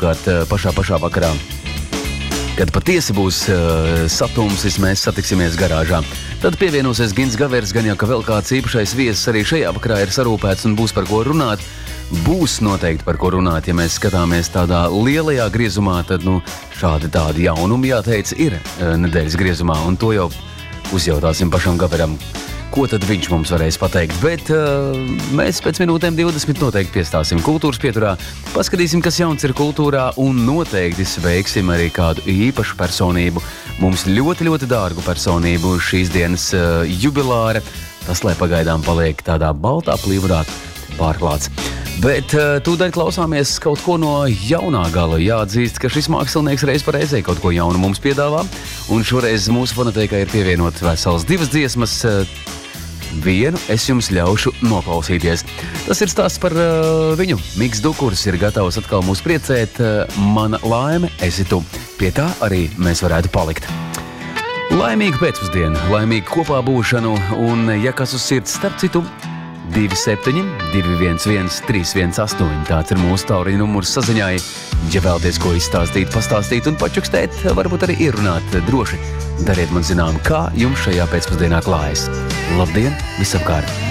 savukārt pašā vakarā, kad patiesi būs satumsis, mēs satiksimies garāžā. Tad pievienosies Gins Gavers, gan jau, ka vēl kāds īpašais viesis arī šajā vakarā ir sarūpēts un būs par ko runāt. Būs noteikti par ko runāt, ja mēs skatāmies tādā lielajā griezumā, tad, tādi jaunumi, jāteic, ir nedēļas griezumā, un to jau uzjautāsim pašam Gaveram, ko tad viņš mums varēs pateikt. Bet mēs pēc minūtēm 20 noteikti piestāsim kultūras pieturā, paskatīsim, kas jauns ir kultūrā, un noteikti sveiksim arī kādu īpašu personību, mums ļoti, ļoti dārgu personību šīs dienas jubilāre. Tas, lai pagaidām paliek tādā baltā plīvurā pārklāts. Bet tūdaļ klausāmies kaut ko no jaunā gala. Jāatzīst, ka šis mākslinieks reiz pa reizei kaut ko jaunu mums piedāvā, un šoreiz mūsu fonotēkā ir pievienot vesels 2 dziesmas. Vienu es jums ļaušu noklausīties. Tas ir stāsts par viņu. Miks Dukurs ir gatavs atkal mūs priecēt. Mana laime esi tu. Pie tā arī mēs varētu palikt. Laimīgu pēcpusdienu, laimīgu kopā būšanu, un, ja kas uz sirds, starp citu, 27 211 318. Tāds ir mūsu tauriņa numurs saziņai. Ja vēlaties ko izstāstīt, pastāstīt un pačukstēt, varbūt arī ierunāt droši. Dariet man zinām, kā jums šajā pēcpusdienā klājas. Labdien, visapkārt!